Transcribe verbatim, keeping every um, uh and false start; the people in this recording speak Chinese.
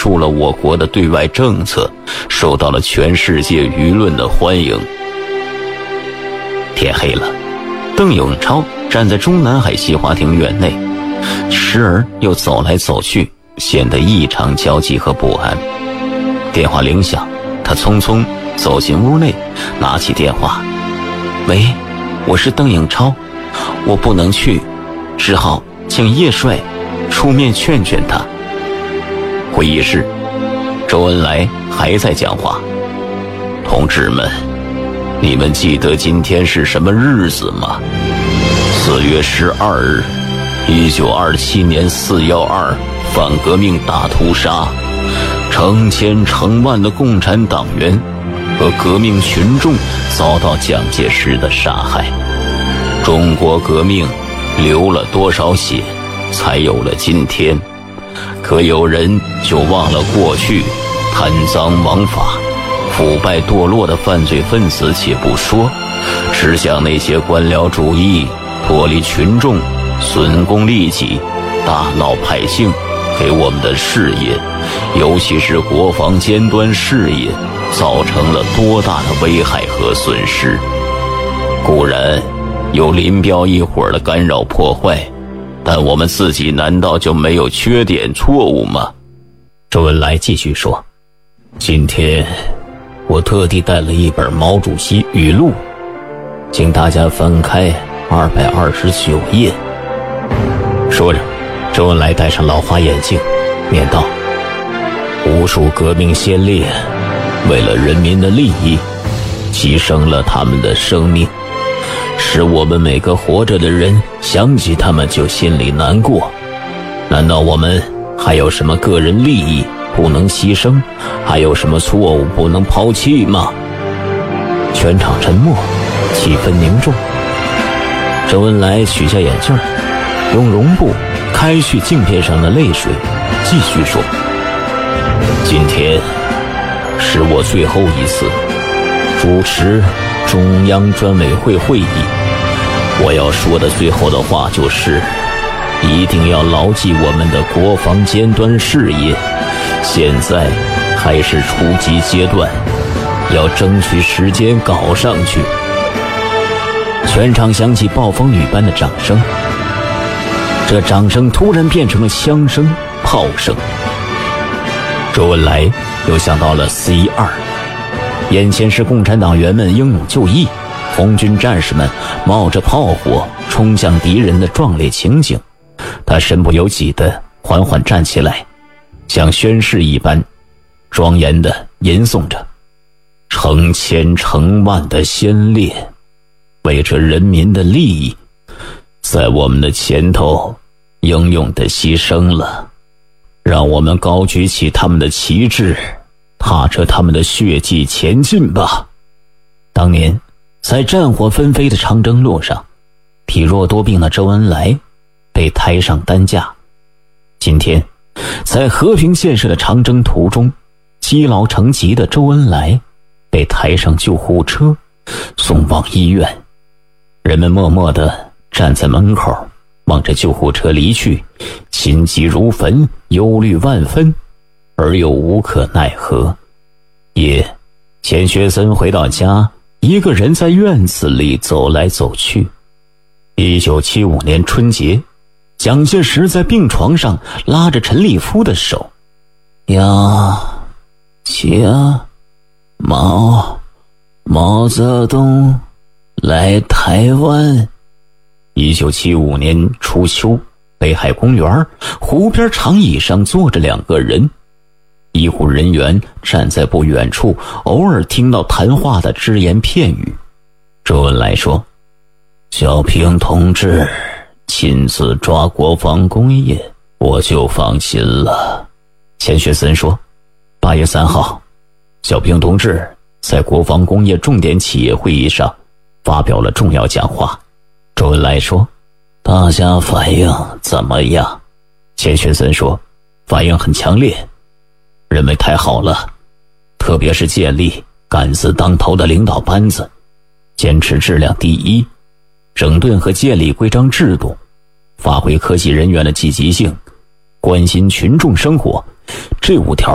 述了我国的对外政策，受到了全世界舆论的欢迎。天黑了，邓颖超站在中南海西华庭院内，时而又走来走去，显得异常焦急和不安。电话铃响，他匆匆走进屋内，拿起电话：喂，我是邓颖超，我不能去，只好请叶帅出面劝劝他。会议室，周恩来还在讲话：同志们，你们记得今天是什么日子吗？四月十二日，一九二七年四幺二反革命大屠杀，成千成万的共产党员和革命群众遭到蒋介石的杀害。中国革命流了多少血，才有了今天？可有人就忘了过去贪赃枉法、腐败堕落的犯罪分子且不说，只想那些官僚主义脱离群众、损功利己、大闹百姓给我们的事业，尤其是国防尖端事业，造成了多大的危害和损失。固然有林彪一伙的干扰破坏，但我们自己难道就没有缺点错误吗？周恩来继续说：今天我特地带了一本毛主席语录，请大家翻开二百二十九页。说着，周恩来戴上老花眼镜，念道：无数革命先烈为了人民的利益牺牲了他们的生命，使我们每个活着的人想起他们就心里难过。难道我们还有什么个人利益不能牺牲，还有什么错误不能抛弃吗？全场沉默，气氛凝重。周恩来取下眼镜，用绒布开去镜片上的泪水，继续说：今天是我最后一次主持中央专委会会议，我要说的最后的话就是，一定要牢记我们的国防尖端事业，现在还是初级阶段，要争取时间搞上去。全场响起暴风雨般的掌声，这掌声突然变成了枪声、炮声。周恩来又想到了四一二，眼前是共产党员们英勇就义，红军战士们冒着炮火冲向敌人的壮烈情景。他身不由己地缓缓站起来，像宣誓一般庄严地吟诵着：成千成万的先烈为着人民的利益，在我们的前头英勇地牺牲了，让我们高举起他们的旗帜，踏着他们的血迹前进吧。当年在战火纷飞的长征路上，体弱多病的周恩来被抬上担架，今天在和平建设的长征途中，积劳成疾的周恩来被抬上救护车送往医院。人们默默地站在门口，望着救护车离去，心急如焚，忧虑万分，而又无可奈何。夜，钱学森回到家，一个人在院子里走来走去。一九七五年春节，蒋介石在病床上拉着陈立夫的手：呀，且毛毛泽东来台湾。一九七五年初秋，北海公园湖边长椅上坐着两个人，医护人员站在不远处，偶尔听到谈话的只言片语。周恩来说：小平同志亲自抓国防工业，我就放心了。钱学森说：八月三号，小平同志在国防工业重点企业会议上发表了重要讲话。周恩来说：大家反应怎么样？钱学森说：反应很强烈，认为太好了，特别是建立敢字当头的领导班子，坚持质量第一，整顿和建立规章制度，发挥科技人员的积极性，关心群众生活，这五条